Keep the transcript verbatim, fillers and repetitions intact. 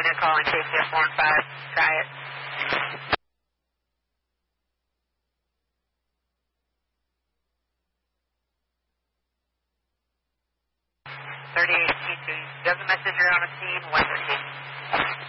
unit calling K C F four and five. Try it. thirty-eight T two. Doesn't message you're on a scene. one thirty-eight.